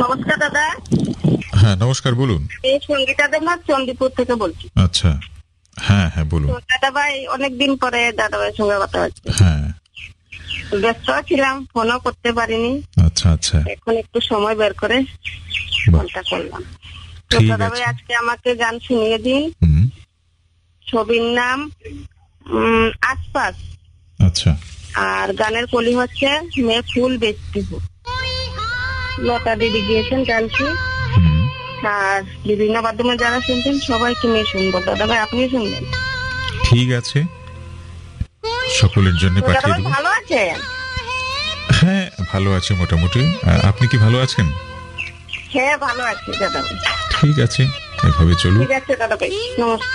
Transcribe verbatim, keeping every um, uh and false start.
নমস্কার দাদা। হ্যাঁ নমস্কার, বলুন। এই সঙ্গীতা দেবনাথ চন্দ্রপুর থেকে বলছি। আচ্ছা, হ্যাঁ হ্যাঁ বলুন। দাদা ভাই অনেকদিন পরে দাদা ভাইয়ের সঙ্গে কথা হচ্ছে। হ্যাঁ ব্যস্ত ছিলাম, ফোনও করতে পারিনি। আচ্ছা আচ্ছা, এখন একটু সময় বের করে বাহ, ফোনটা করলাম। তো ঠিক দাদা ভাই আছে। আজকে আমাকে গান শুনিয়ে দিন। হুম, ছবির নাম উম, আশপাশ, আচ্ছা আর গানের কলি হচ্ছে মে ফুল বেচতি হু। লতা দিদি গিয়েছেন গানটি। হুম, আর বিভিন্ন মাধ্যমে যারা শুনছেন সবাইকে নিয়ে শুনবো। দাদা ভাই আপনিও শুনবেন। ঠিক আছে, সকলের জন্য দাদা পাঠিয়ে ভাই দেবো। ভালো আছেন? হ্যাঁ ভালো আছি মোটামুটি। আহ, আপনি কি ভালো আছেন? হ্যাঁ ভালো আছি দাদা ভাই। ঠিক আছে, এভাবে চলুন। ঠিক আছে দাদা ভাই, নমস্কার।